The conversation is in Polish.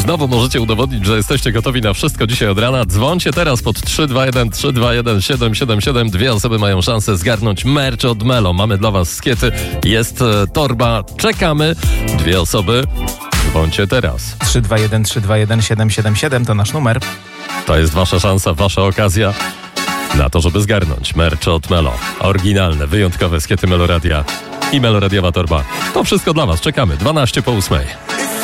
Znowu możecie udowodnić, że jesteście gotowi na wszystko dzisiaj od rana. Dzwońcie teraz pod 321-321-777. Dwie osoby mają szansę zgarnąć merch od Melo. Mamy dla was skiety, jest torba, czekamy. Dwie osoby, dzwońcie teraz. 321-321-777 to nasz numer. To jest wasza szansa, wasza okazja na to, żeby zgarnąć merch od Melo. Oryginalne, wyjątkowe skiety Meloradia i Meloradiowa torba. To wszystko dla was, czekamy. 12 po 8.